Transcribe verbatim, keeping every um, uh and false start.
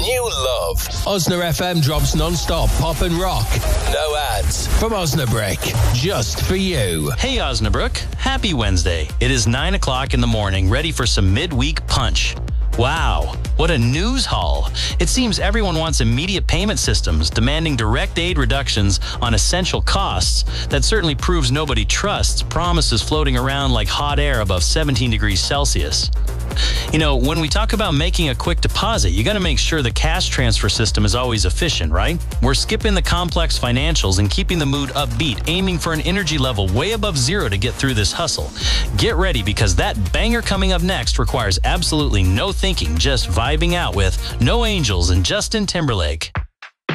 new love. Osna F M drops non-stop pop and rock. No ads. From Osnabrick. Just for you. Hey Osnabrück, happy Wednesday. It is nine o'clock in the morning, ready for some midweek punch. Wow, what a news haul. It seems everyone wants immediate payment systems, demanding direct aid reductions on essential costs. That certainly proves nobody trusts promises floating around like hot air above seventeen degrees Celsius. You know, when we talk about making a quick deposit, you got to make sure the cash transfer system is always efficient, right? We're skipping the complex financials and keeping the mood upbeat, aiming for an energy level way above zero to get through this hustle. Get ready, because that banger coming up next requires absolutely no thinking, just vibing out with No Angels and Justin Timberlake.